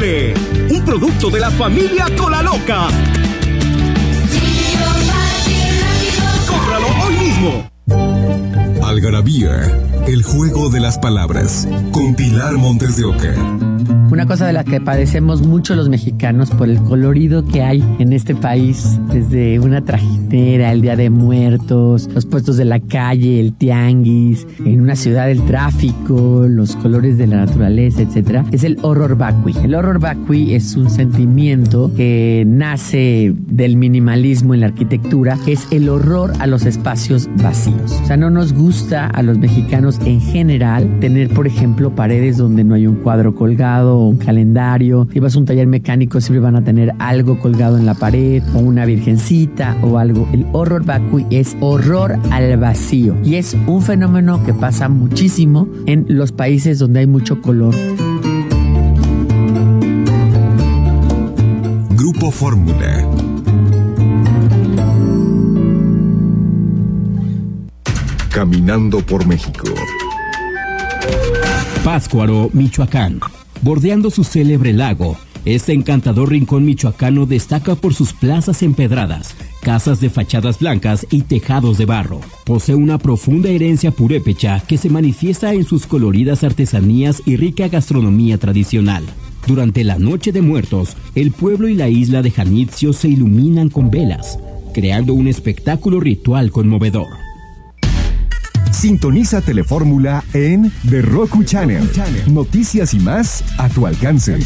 Mole, un producto de la familia Colaloca. ¡Cómpralo hoy mismo! Algarabía, el juego de las palabras, con Pilar Montes de Oca. Una cosa de la que padecemos mucho los mexicanos por el colorido que hay en este país, desde una trajinera, el Día de Muertos, los puestos de la calle, el tianguis, en una ciudad el tráfico, los colores de la naturaleza, etcétera, es el horror vacui. El horror vacui es un sentimiento que nace del minimalismo en la arquitectura, que es el horror a los espacios vacíos. O sea, no nos gusta a los mexicanos en general tener, por ejemplo, paredes donde no hay un cuadro colgado o un calendario. Si vas a un taller mecánico siempre van a tener algo colgado en la pared o una virgencita o algo. El horror vacui es horror al vacío y es un fenómeno que pasa muchísimo en los países donde hay mucho color. Grupo Fórmula. Caminando por México. Pátzcuaro, Michoacán. Bordeando su célebre lago, este encantador rincón michoacano destaca por sus plazas empedradas, casas de fachadas blancas y tejados de barro. Posee una profunda herencia purépecha que se manifiesta en sus coloridas artesanías y rica gastronomía tradicional. Durante la Noche de Muertos, el pueblo y la isla de Janitzio se iluminan con velas, creando un espectáculo ritual conmovedor. Sintoniza Telefórmula en The Roku Channel. Noticias y más a tu alcance.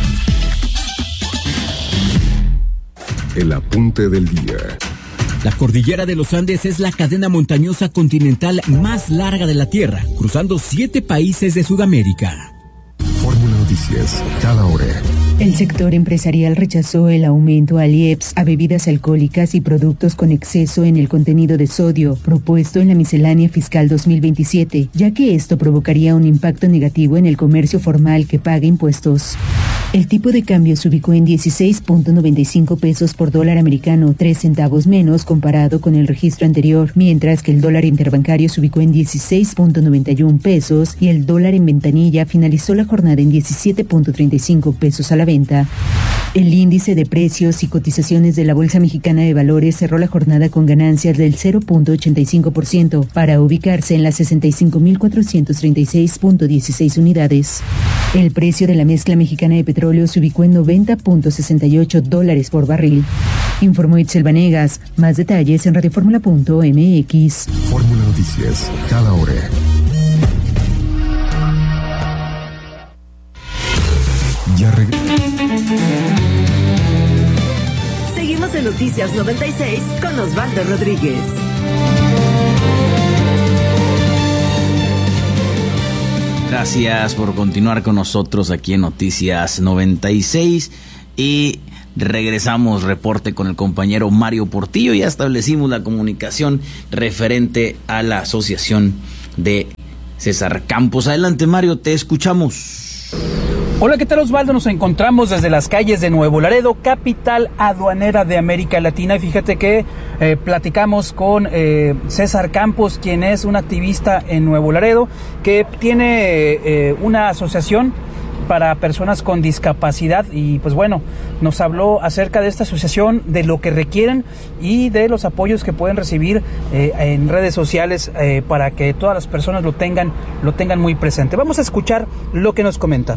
El apunte del día. La cordillera de los Andes es la cadena montañosa continental más larga de la Tierra, cruzando 7 países de Sudamérica. Fórmula Noticias, cada hora. El sector empresarial rechazó el aumento al IEPS a bebidas alcohólicas y productos con exceso en el contenido de sodio propuesto en la miscelánea fiscal 2027, ya que esto provocaría un impacto negativo en el comercio formal que paga impuestos. El tipo de cambio se ubicó en 16.95 pesos por dólar americano, 3 centavos menos comparado con el registro anterior, mientras que el dólar interbancario se ubicó en 16.91 pesos y el dólar en ventanilla finalizó la jornada en 17.35 pesos a la venta. El índice de precios y cotizaciones de la Bolsa Mexicana de Valores cerró la jornada con ganancias del 0.85% para ubicarse en las 65.436.16 unidades. El precio de la mezcla mexicana de petróleo se ubicó en $90.68 por barril. Informó Itzel Vanegas. Más detalles en radioformula.mx. Fórmula Noticias, cada hora. Ya Seguimos en Noticias 96 con Osvaldo Rodríguez. Gracias por continuar con nosotros aquí en Noticias 96 y regresamos reporte con el compañero Mario Portillo. Ya establecimos la comunicación referente a la asociación de César Campos. Adelante, Mario, te escuchamos. Hola, ¿qué tal, Osvaldo? Nos encontramos desde las calles de Nuevo Laredo, capital aduanera de América Latina. Y fíjate que platicamos con César Campos, quien es un activista en Nuevo Laredo, que tiene una asociación para personas con discapacidad y pues bueno, nos habló acerca de esta asociación, de lo que requieren y de los apoyos que pueden recibir en redes sociales para que todas las personas lo tengan muy presente. Vamos a escuchar lo que nos comenta.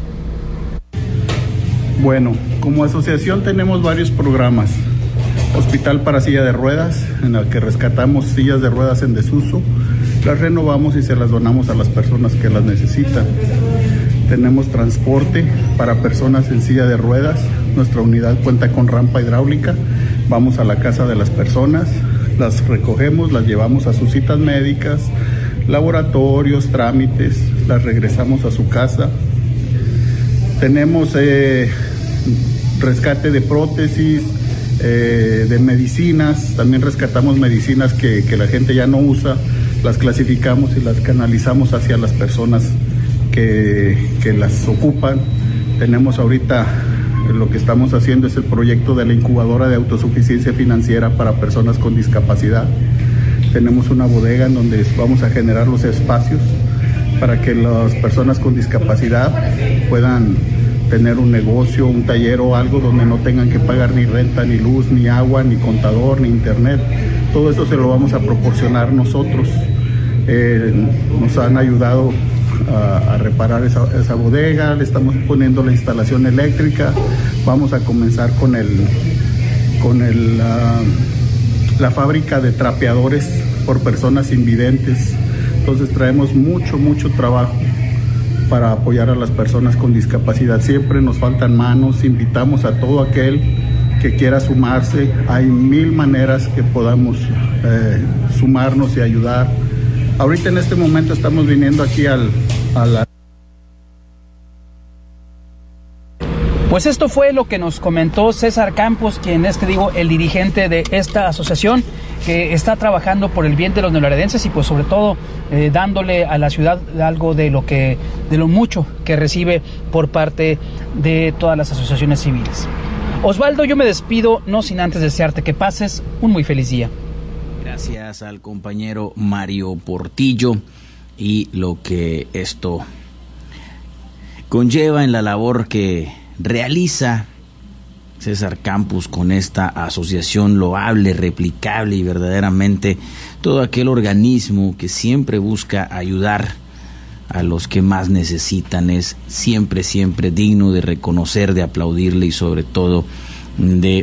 Bueno, como asociación tenemos varios programas. Hospital para silla de ruedas, en el que rescatamos sillas de ruedas en desuso, las renovamos y se las donamos a las personas que las necesitan. Tenemos transporte para personas en silla de ruedas. Nuestra unidad cuenta con rampa hidráulica. Vamos a la casa de las personas, las recogemos, las llevamos a sus citas médicas, laboratorios, trámites, las regresamos a su casa. Tenemos rescate de prótesis, de medicinas. También rescatamos medicinas que la gente ya no usa, las clasificamos y las canalizamos hacia las personas que las ocupan. Tenemos ahorita, lo que estamos haciendo es el proyecto de la incubadora de autosuficiencia financiera para personas con discapacidad. Tenemos una bodega en donde vamos a generar los espacios para que las personas con discapacidad puedan tener un negocio, un taller o algo donde no tengan que pagar ni renta, ni luz, ni agua, ni contador, ni internet. Todo eso se lo vamos a proporcionar nosotros. Nos han ayudado a reparar esa bodega, le estamos poniendo la instalación eléctrica, vamos a comenzar con la fábrica de trapeadores por personas invidentes. Entonces traemos mucho trabajo para apoyar a las personas con discapacidad. Siempre nos faltan manos, invitamos a todo aquel que quiera sumarse. Hay 1000 maneras que podamos sumarnos y ayudar. Ahorita en este momento estamos viniendo aquí a la... Pues esto fue lo que nos comentó César Campos, quien es, el dirigente de esta asociación que está trabajando por el bien de los neolaredenses y pues sobre todo dándole a la ciudad algo de lo mucho que recibe por parte de todas las asociaciones civiles. Osvaldo, yo me despido, no sin antes desearte que pases un muy feliz día. Gracias al compañero Mario Portillo y lo que esto conlleva en la labor que realiza César Campos con esta asociación loable, replicable y verdaderamente todo aquel organismo que siempre busca ayudar a los que más necesitan. Es siempre digno de reconocer, de aplaudirle y sobre todo de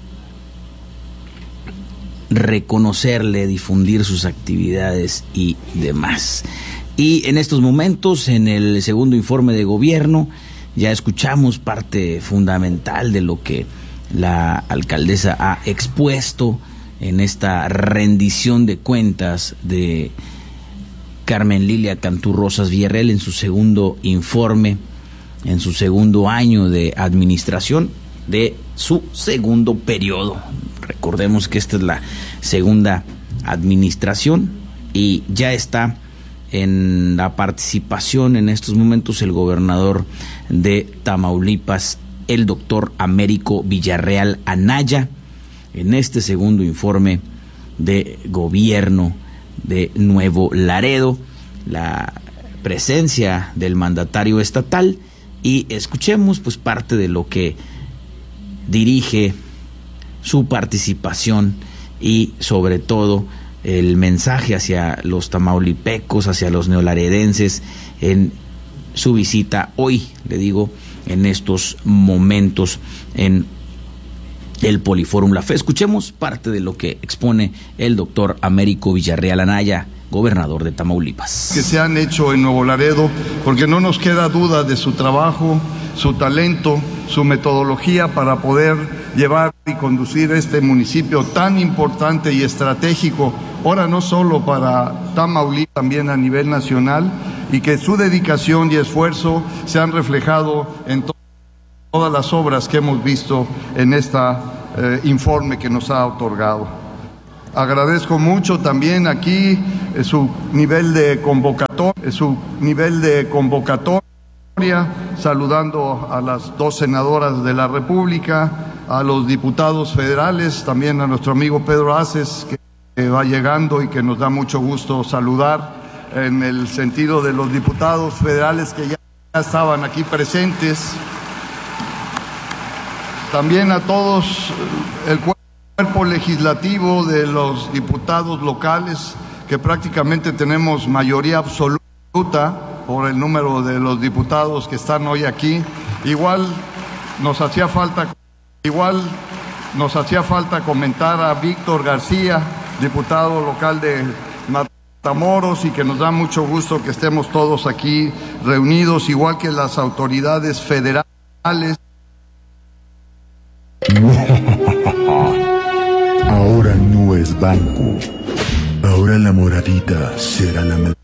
reconocerle, difundir sus actividades y demás. Y en estos momentos, en el segundo informe de gobierno, ya escuchamos parte fundamental de lo que la alcaldesa ha expuesto en esta rendición de cuentas de Carmen Lilia Cantú Rosas Villarreal en su segundo informe, en su segundo año de administración de su segundo periodo. Recordemos que esta es la segunda administración y ya está en la participación en estos momentos el gobernador de Tamaulipas, el doctor Américo Villarreal Anaya, en este segundo informe de gobierno de Nuevo Laredo, la presencia del mandatario estatal, y escuchemos pues parte de lo que dirige su participación y sobre todo el mensaje hacia los tamaulipecos, hacia los neolaredenses en su visita hoy, le digo, en estos momentos en el Poliforum La Fe. Escuchemos parte de lo que expone el doctor Américo Villarreal Anaya, gobernador de Tamaulipas. Que se han hecho en Nuevo Laredo, porque no nos queda duda de su trabajo, su talento, su metodología para poder llevar y conducir este municipio tan importante y estratégico, ahora no solo para Tamaulipas, también a nivel nacional, y que su dedicación y esfuerzo se han reflejado en todas las obras que hemos visto en este informe que nos ha otorgado. Agradezco mucho también aquí su nivel de convocatoria, saludando a las 2 senadoras de la República, a los diputados federales, también a nuestro amigo Pedro Aces, que va llegando y que nos da mucho gusto saludar, en el sentido de los diputados federales que ya estaban aquí presentes. También a todos el cuerpo legislativo de los diputados locales, que prácticamente tenemos mayoría absoluta por el número de los diputados que están hoy aquí. Igual nos hacía falta comentar a Víctor García, diputado local de Matamoros, y que nos da mucho gusto que estemos todos aquí reunidos, igual que las autoridades federales. Ahora no es banco. Ahora la moradita será la